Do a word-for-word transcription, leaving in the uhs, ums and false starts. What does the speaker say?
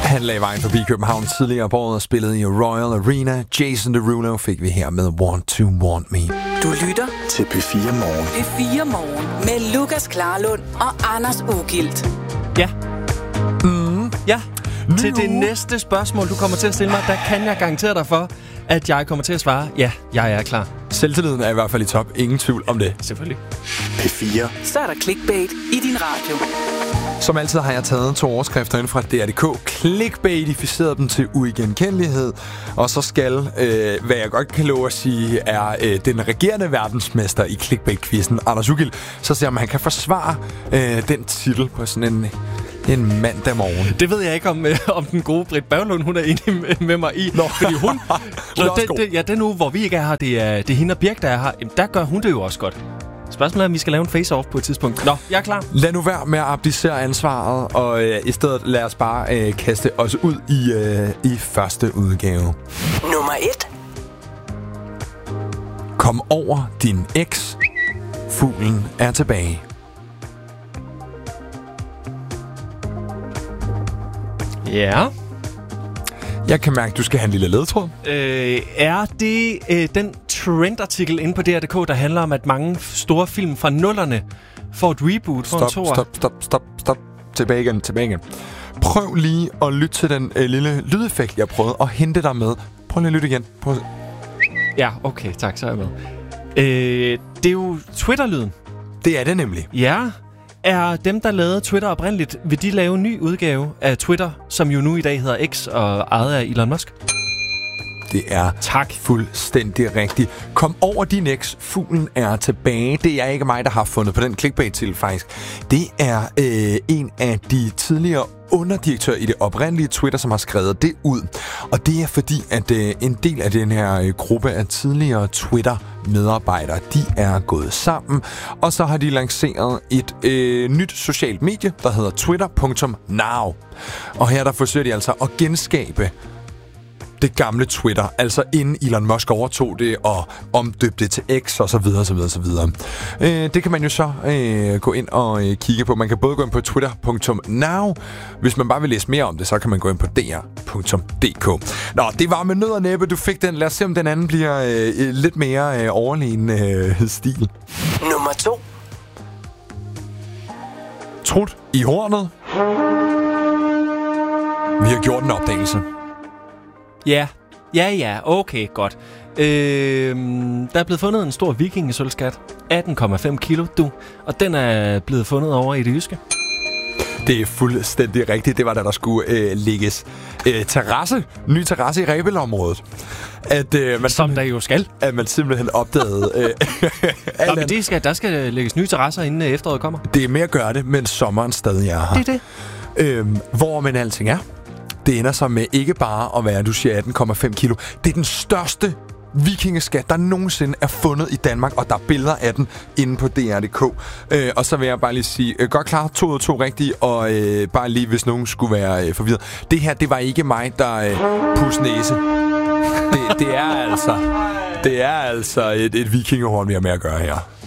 Han lagde vejen forbi København tidligere på året og spillede i Royal Arena. Jason Derulo fik vi her med Want to Want Me. Du lytter til P fire Morgen. P fire Morgen med Lukas Klarlund og Anders Ugilt. Ja. Mm. Ja. Ny Til det uge. næste spørgsmål, du kommer til at stille mig, der kan jeg garantere dig for, at jeg kommer til at svare, ja, jeg er klar. Selvtilliden er i hvert fald i top. Ingen tvivl om det. Selvfølgelig. P fire. Så er der clickbait i din radio. Som altid har jeg taget to overskrifter ind fra D R punktum D K, clickbaitificeret dem til uigenkendelighed, og så skal, øh, hvad jeg godt kan love at sige, er øh, den regerende verdensmester i clickbait-quizzen, Anders Ugilt, så ser man, at han kan forsvare øh, den titel på sådan en, en mandag morgen. Det ved jeg ikke, om, øh, om den gode Britt Berglund, hun er enig med, med mig i. Nå. Fordi hun, Hun er så også den, god. den, ja, den uge, hvor vi ikke er her, det er, det er hende og Birk, der er her. Jamen, der gør hun det jo også godt. Spørgsmålet er, om vi skal lave en face-off på et tidspunkt. Nå, jeg er klar. Lad nu være med at abdicere ansvaret, og øh, i stedet lad os bare øh, kaste os ud i, øh, i første udgave. Nummer et. Kom over din eks. Fuglen er tilbage. Ja. Jeg kan mærke, at du skal have en lille ledtråd. Øh, er det øh, den trendartikel inde på D R punktum D K, der handler om, at mange store film fra nullerne får et reboot, får en Stop, toer? stop, stop, stop, stop. Tilbage igen, tilbage igen. Prøv lige at lytte til den øh, lille lydeffekt, jeg prøvede at hente dig med. Prøv lige at lytte igen. Prøv. Ja, okay, tak, så er jeg med. Øh, det er jo Twitter-lyden. Det er det nemlig. Ja. Er dem, der lavede Twitter oprindeligt, vil de lave en ny udgave af Twitter, som jo nu i dag hedder X og ejet af Elon Musk? Det er Tak. fuldstændig rigtigt. Kom over din eks. Fuglen er tilbage. Det er ikke mig, der har fundet på den clickbait til, faktisk. Det er øh, en af de tidligere underdirektører i det oprindelige Twitter, som har skrevet det ud. Og det er fordi, at øh, en del af den her øh, gruppe af tidligere Twitter-medarbejdere, de er gået sammen, og så har de lanceret et øh, nyt socialt medie, der hedder Twitter punktum now. Og her der forsøger de altså at genskabe det gamle Twitter, altså inden Elon Musk overtog det og omdøbte det til X og så videre, så videre, så videre. Øh, det kan man jo så øh, gå ind og øh, kigge på. Man kan både gå ind på Twitter punktum now. Hvis man bare vil læse mere om det, så kan man gå ind på D R punktum D K. Nå, det var med nød og næppe, du fik den. Lad os se, om den anden bliver øh, lidt mere øh, overlegen øh, stil. Nummer to. Trut i hornet. Vi har gjort en opdagelse. Ja, ja, ja, okay, godt. Øh, der er blevet fundet en stor vikingesølvskat. atten komma fem kilo, du. Og den er blevet fundet over i det jyske. Det er fuldstændig rigtigt. Det var da der skulle øh, lægges øh, terrasse, ny terrasse i Rebel-området. At, øh, man Som der jo skal. at man simpelthen opdagede... Øh, Nå, men det skal, der skal lægges nye terrasser, inden efteråret kommer. det er med at gøre det, mens sommeren stadig er her. Det er det. Øhm, hvor men alting er. Det ender så med ikke bare at være, du siger atten komma fem kilo. Det er den største vikingeskat, der nogensinde er fundet i Danmark, og der er billeder af den inde på D R punktum D K. Øh, og så vil jeg bare lige sige, øh, godt klar, to ud af to rigtige, og øh, bare lige, hvis nogen skulle være øh, forvirret. Det her, det var ikke mig, der øh, pus næse. Det, det er altså, det er altså et, et vikingehorn, vi har med at gøre her.